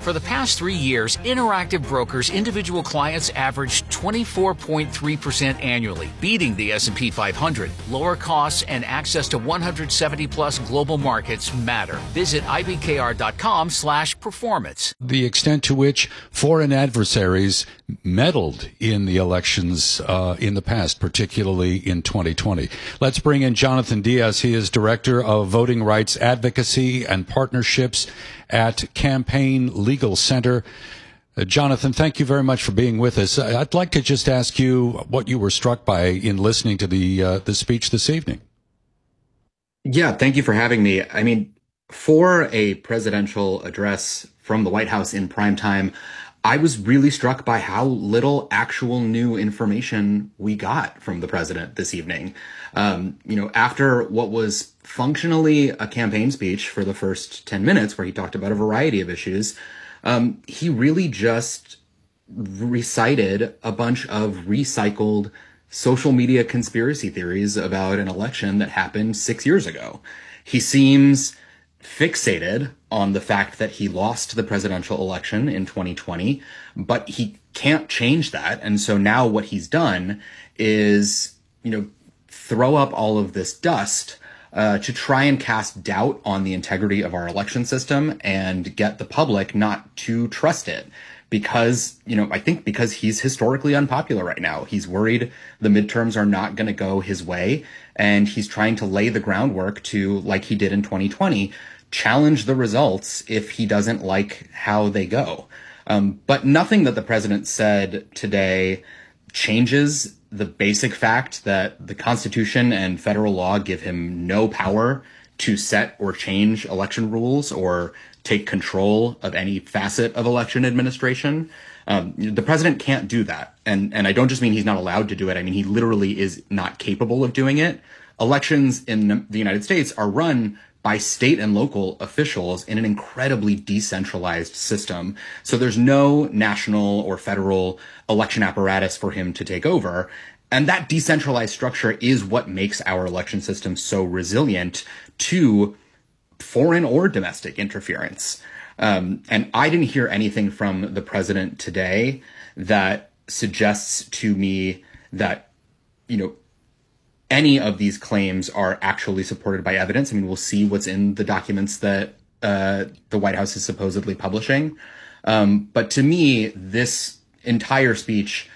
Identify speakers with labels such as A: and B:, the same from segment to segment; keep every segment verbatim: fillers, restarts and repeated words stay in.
A: For the past three years, Interactive Brokers individual clients averaged twenty-four point three percent annually, beating the S and P five hundred. Lower costs and access to one hundred seventy plus global markets matter. Visit I B K R dot com slash performance.
B: The extent to which foreign adversaries meddled in the elections uh, in the past, particularly in twenty twenty. Let's bring in Jonathan Diaz. He is Director of Voting Rights Advocacy and Partnerships at Campaign Legal Center. Uh, Jonathan, thank you very much for being with us. I'd like to just ask you what you were struck by in listening to the uh, the speech this evening.
C: Yeah, thank you for having me. I mean, for a presidential address from the White House in prime time, I was really struck by how little actual new information we got from the president this evening. Um, you know, after what was functionally a campaign speech for the first ten minutes, where he talked about a variety of issues, um, he really just recited a bunch of recycled social media conspiracy theories about an election that happened six years ago. He seems fixated on the fact that he lost the presidential election in twenty twenty, but he can't change that. And so now what he's done is, you know, throw up all of this dust uh, to try and cast doubt on the integrity of our election system and get the public not to trust it. Because, you know, I think because he's historically unpopular right now. He's worried the midterms are not going to go his way, and he's trying to lay the groundwork to, like he did in twenty twenty, challenge the results if he doesn't like how they go. Um, but nothing that the president said today changes the basic fact that the Constitution and federal law give him no power to set or change election rules or take control of any facet of election administration. Um, the president can't do that. And, and I don't just mean he's not allowed to do it. I mean, he literally is not capable of doing it. Elections in the United States are run by state and local officials in an incredibly decentralized system. So there's no national or federal election apparatus for him to take over. And that decentralized structure is what makes our election system so resilient to foreign or domestic interference. Um, and I didn't hear anything from the president today that suggests to me that, you know, any of these claims are actually supported by evidence. I mean, we'll see what's in the documents that uh, the White House is supposedly publishing. Um, but to me, this entire speech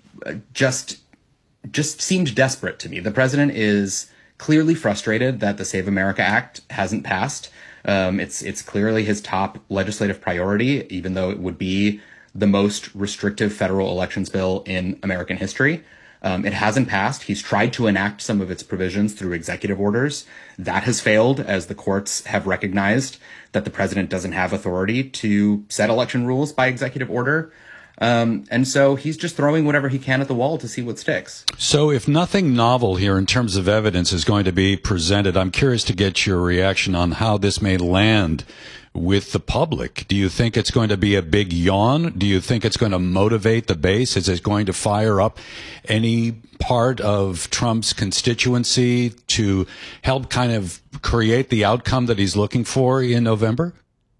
C: just just seemed desperate to me. The president is clearly frustrated that the Save America Act hasn't passed. Um, it's it's clearly his top legislative priority, even though it would be the most restrictive federal elections bill in American history. Um, it hasn't passed. He's tried to enact some of its provisions through executive orders. That has failed, as the courts have recognized that the president doesn't have authority to set election rules by executive order. Um, and so he's just throwing whatever he can at the wall to see what sticks.
B: So if nothing novel here in terms of evidence is going to be presented, I'm curious to get your reaction on how this may land with the public. Do you think it's going to be a big yawn? Do you think it's going to motivate the base? Is it going to fire up any part of Trump's constituency to help kind of create the outcome that he's looking for in November?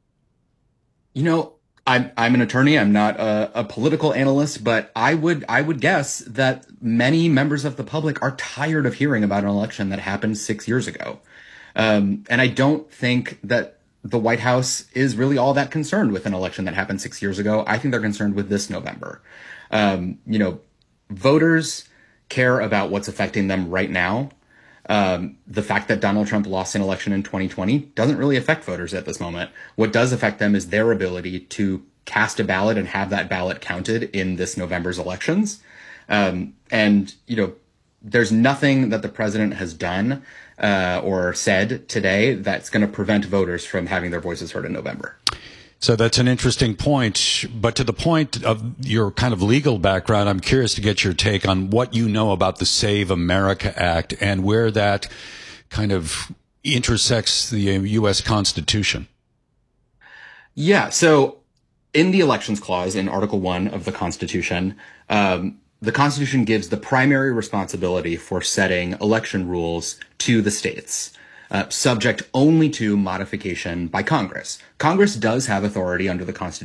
C: You know, I'm I'm an attorney. I'm not a, a political analyst, but I would I would guess that many members of the public are tired of hearing about an election that happened six years ago. Um, and I don't think that the White House is really all that concerned with an election that happened six years ago. I think they're concerned with this November. Um, you know, voters care about what's affecting them right now. Um, the fact that Donald Trump lost an election in twenty twenty doesn't really affect voters at this moment. What does affect them is their ability to cast a ballot and have that ballot counted in this November's elections. Um, and, you know, there's nothing that the president has done uh, or said today that's going to prevent voters from having their voices heard in November.
B: So that's an interesting point. But to the point of your kind of legal background, I'm curious to get your take on what you know about the Save America Act and where that kind of intersects the U S Constitution.
C: Yeah. So in the Elections Clause in Article one of the Constitution, um, the Constitution gives the primary responsibility for setting election rules to the states. Uh, subject only to modification by Congress. Congress does have authority under the Constitution